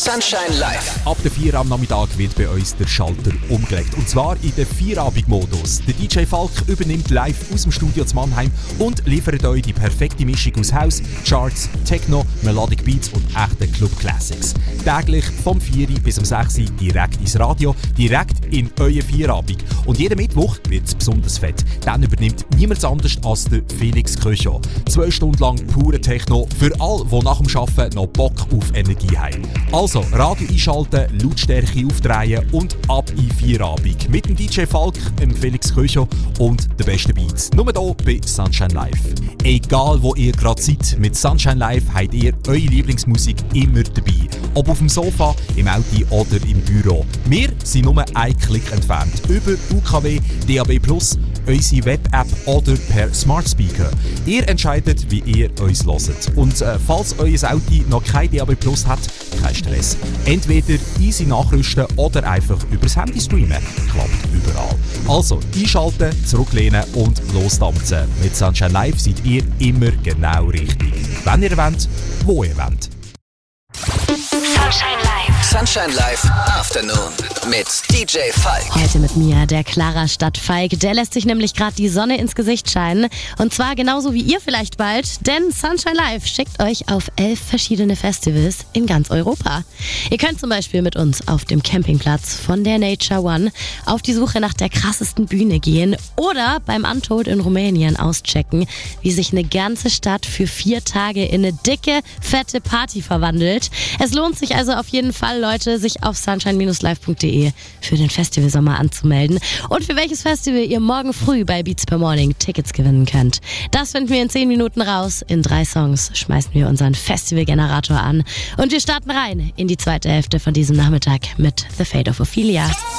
Sunshine Live. Ab der 4 am Nachmittag wird bei uns der Schalter umgelegt. Und zwar in den Feierabend-Modus. Der DJ Falk übernimmt live aus dem Studio zu Mannheim und liefert euch die perfekte Mischung aus House, Charts, Techno, Melodic Beats und echten Club Classics. Täglich vom 4 bis um 6 direkt ins Radio, direkt in euer Feierabend. Und jeden Mittwoch wird es besonders fett. Dann übernimmt niemand anders als der Felix Köcho. 2 Stunden lang pure Techno für alle, die nach dem Arbeiten noch Bock auf Energie haben. Also Radio einschalten, Lautstärke aufdrehen und ab in Feierabend. Mit dem DJ Falk, dem Felix Köcho und den besten Beats. Nur hier bei Sunshine Live. Egal wo ihr gerade seid, mit Sunshine Live habt ihr eure Lieblingsmusik immer dabei. Ob auf dem Sofa, im Auto oder im Büro. Wir sind nur einen Klick entfernt. Über UKW, DAB+, unsere Web-App oder per Smart Speaker. Ihr entscheidet, wie ihr uns hört. Und falls euer Auto noch kein DAB+ hat, kein Stress. Entweder easy nachrüsten oder einfach übers Handy streamen. Klappt überall. Also einschalten, zurücklehnen und losdampfen. Mit Sunshine Live seid ihr immer genau richtig. Wenn ihr wollt, wo ihr wollt. Sunshine Live. Sunshine Live Afternoon mit DJ Falk. Heute mit mir, der Clara Stadt Falk. Der lässt sich nämlich gerade die Sonne ins Gesicht scheinen. Und zwar genauso wie ihr vielleicht bald. Denn Sunshine Live schickt euch auf 11 verschiedene Festivals in ganz Europa. Ihr könnt zum Beispiel mit uns auf dem Campingplatz von der Nature One auf die Suche nach der krassesten Bühne gehen oder beim Untold in Rumänien auschecken, wie sich eine ganze Stadt für 4 Tage in eine dicke, fette Party verwandelt. Es lohnt sich also auf jeden Fall, Leute, sich auf sunshine-live.de für den Festivalsommer anzumelden und für welches Festival ihr morgen früh bei Beats per Morning Tickets gewinnen könnt. Das finden wir in 10 Minuten raus. In 3 Songs schmeißen wir unseren Festivalgenerator an und wir starten rein in die zweite Hälfte von diesem Nachmittag mit The Fate of Ophelia.